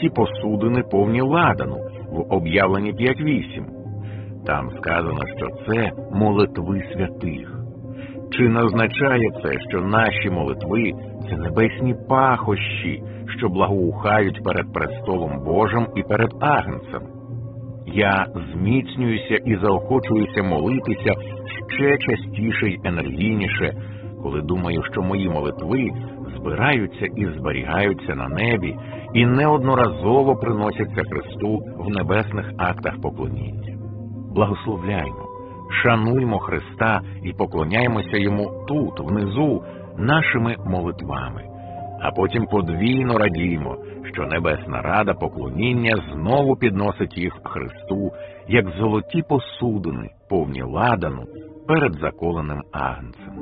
золоті посудини повні ладану в Об'явленні 5:8. Там сказано, що це молитви святих. Чи не означає це, що наші молитви – це небесні пахощі, що благоухають перед престолом Божим і перед Агнцем? Я зміцнююся і заохочуюся молитися ще частіше й енергійніше, коли думаю, що мої молитви збираються і зберігаються на небі і неодноразово приносяться Христу в небесних актах поклоніння. Благословляймо, шануймо Христа і поклоняємося Йому тут, внизу, нашими молитвами. А потім подвійно радіємо, що Небесна Рада поклоніння знову підносить їх Христу, як золоті посудини, повні ладану, перед заколеним Агнцем.